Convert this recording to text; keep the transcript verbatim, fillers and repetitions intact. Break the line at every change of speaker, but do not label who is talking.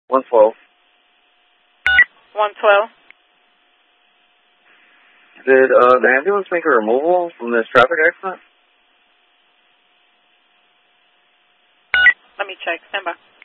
one twelve.
one twelve.
Did uh, the ambulance make a removal from this traffic accident?
Let me check. Stand by.